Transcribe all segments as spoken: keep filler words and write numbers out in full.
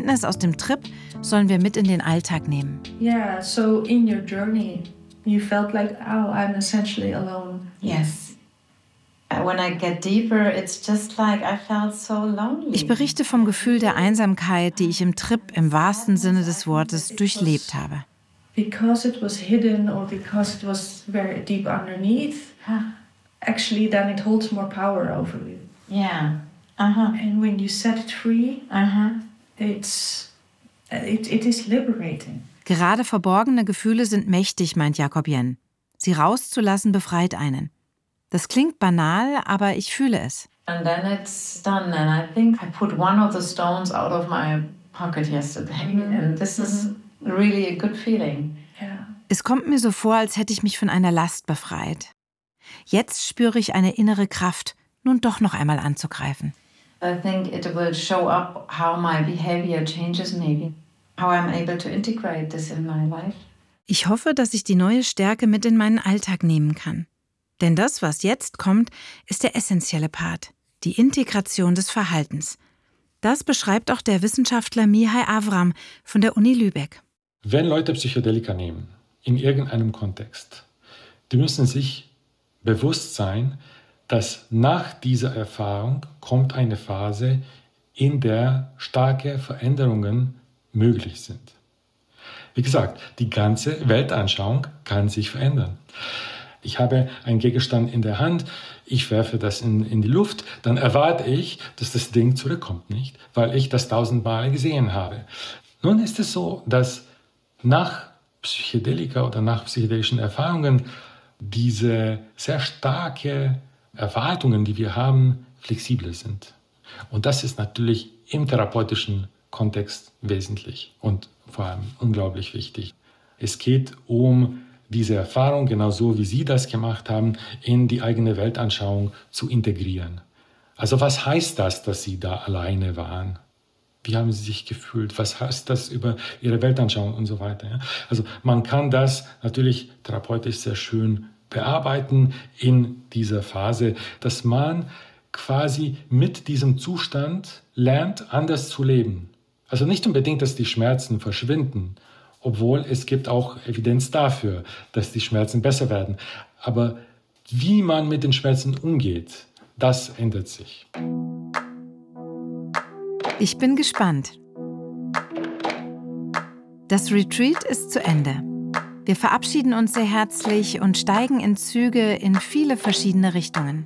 Erkenntnis aus dem Trip sollen wir mit in den Alltag nehmen. Yeah, so in your journey, you felt like, oh, I'm essentially alone. Yes. When I get deeper, it's just like I felt so lonely. Ich berichte vom Gefühl der Einsamkeit, die ich im Trip im wahrsten Sinne des Wortes durchlebt habe. Because it was hidden or because it was very deep underneath, actually then it holds more power over you. Yeah. Uh-huh. And when you set it free, uh-huh. it's, it, it is liberating. Gerade verborgene Gefühle sind mächtig, meint Jakob Jen. Sie rauszulassen befreit einen. Das klingt banal, aber ich fühle es. And then it's done and I think I put one of the stones out of my pocket yesterday mm-hmm. and this is really a good feeling. Yeah. Es kommt mir so vor, als hätte ich mich von einer Last befreit. Jetzt spüre ich eine innere Kraft, nun doch noch einmal anzugreifen. I think it will show up how my behavior changes maybe, how I'm able to integrate this in my life. Ich hoffe, dass ich die neue Stärke mit in meinen Alltag nehmen kann. Denn das, was jetzt kommt, ist der essentielle Part, die Integration des Verhaltens. Das beschreibt auch der Wissenschaftler Mihai Avram von der Uni Lübeck. Wenn Leute Psychedelika nehmen, in irgendeinem Kontext, die müssen sich bewusst sein, dass nach dieser Erfahrung kommt eine Phase, in der starke Veränderungen möglich sind. Wie gesagt, die ganze Weltanschauung kann sich verändern. Ich habe einen Gegenstand in der Hand, ich werfe das in, in die Luft, dann erwarte ich, dass das Ding zurückkommt, nicht? Weil ich das tausendmal gesehen habe. Nun ist es so, dass nach Psychedelika oder nach psychedelischen Erfahrungen diese sehr starke Erwartungen, die wir haben, flexibler sind. Und das ist natürlich im therapeutischen Kontext wesentlich und vor allem unglaublich wichtig. Es geht um diese Erfahrung, genauso wie Sie das gemacht haben, in die eigene Weltanschauung zu integrieren. Also was heißt das, dass Sie da alleine waren? Wie haben Sie sich gefühlt? Was heißt das über Ihre Weltanschauung und so weiter? Ja? Also man kann das natürlich therapeutisch sehr schön bearbeiten in dieser Phase, dass man quasi mit diesem Zustand lernt, anders zu leben. Also nicht unbedingt, dass die Schmerzen verschwinden, obwohl es gibt auch Evidenz dafür, dass die Schmerzen besser werden. Aber wie man mit den Schmerzen umgeht, das ändert sich. Ich bin gespannt. Das Retreat ist zu Ende. Wir verabschieden uns sehr herzlich und steigen in Züge in viele verschiedene Richtungen.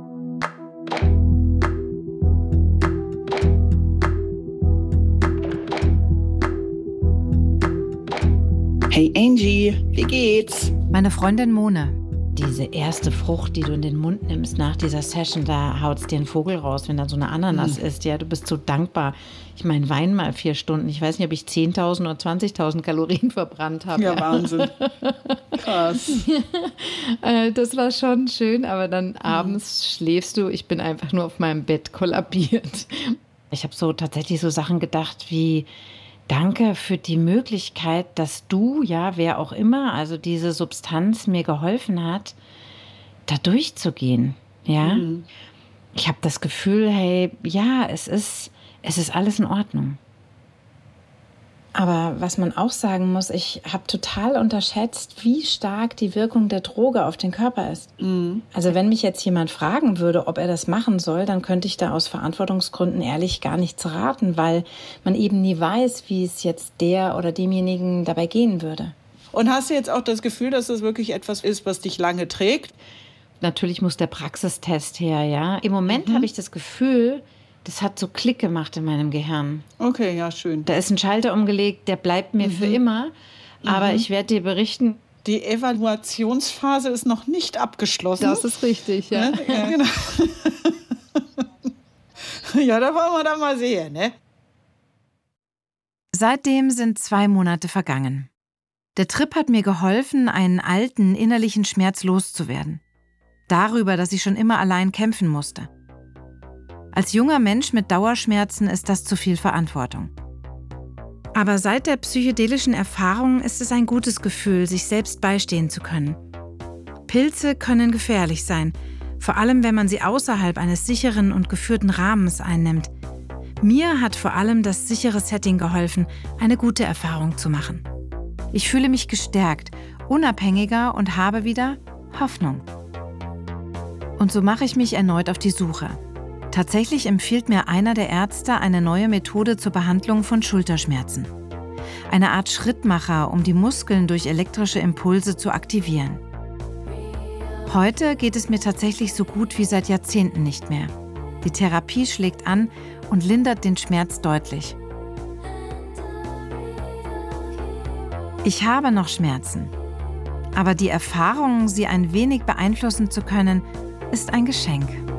Hey Angie, wie geht's? Meine Freundin Mone. Diese erste Frucht, die du in den Mund nimmst nach dieser Session, da haut's dir ein Vogel raus, wenn da so eine Ananas mhm. ist. Ja, du bist so dankbar. Ich meine, Wein mal vier Stunden. Ich weiß nicht, ob ich zehntausend oder zwanzigtausend Kalorien verbrannt habe. Ja, Wahnsinn. Krass. Das war schon schön, aber dann abends schläfst du. Ich bin einfach nur auf meinem Bett kollabiert. Ich habe so tatsächlich so Sachen gedacht wie: Danke für die Möglichkeit, dass du, ja, wer auch immer, also diese Substanz mir geholfen hat, da durchzugehen, ja. Mhm. Ich habe das Gefühl, hey, ja, es ist, es ist alles in Ordnung. Aber was man auch sagen muss, ich habe total unterschätzt, wie stark die Wirkung der Droge auf den Körper ist. Mhm. Also wenn mich jetzt jemand fragen würde, ob er das machen soll, dann könnte ich da aus Verantwortungsgründen ehrlich gar nichts raten, weil man eben nie weiß, wie es jetzt der oder demjenigen dabei gehen würde. Und hast du jetzt auch das Gefühl, dass das wirklich etwas ist, was dich lange trägt? Natürlich muss der Praxistest her, ja. Im Moment mhm. habe ich das Gefühl, das hat so Klick gemacht in meinem Gehirn. Okay, ja, schön. Da ist ein Schalter umgelegt, der bleibt mir mhm. für immer. Aber mhm. ich werde dir berichten. Die Evaluationsphase ist noch nicht abgeschlossen. Das ist richtig, ja. Ne? Ja, genau. Ja, da wollen wir dann mal sehen, ne? Seitdem sind zwei Monate vergangen. Der Trip hat mir geholfen, einen alten innerlichen Schmerz loszuwerden. Darüber, dass ich schon immer allein kämpfen musste. Als junger Mensch mit Dauerschmerzen ist das zu viel Verantwortung. Aber seit der psychedelischen Erfahrung ist es ein gutes Gefühl, sich selbst beistehen zu können. Pilze können gefährlich sein, vor allem wenn man sie außerhalb eines sicheren und geführten Rahmens einnimmt. Mir hat vor allem das sichere Setting geholfen, eine gute Erfahrung zu machen. Ich fühle mich gestärkt, unabhängiger und habe wieder Hoffnung. Und so mache ich mich erneut auf die Suche. Tatsächlich empfiehlt mir einer der Ärzte eine neue Methode zur Behandlung von Schulterschmerzen. Eine Art Schrittmacher, um die Muskeln durch elektrische Impulse zu aktivieren. Heute geht es mir tatsächlich so gut wie seit Jahrzehnten nicht mehr. Die Therapie schlägt an und lindert den Schmerz deutlich. Ich habe noch Schmerzen, aber die Erfahrung, sie ein wenig beeinflussen zu können, ist ein Geschenk.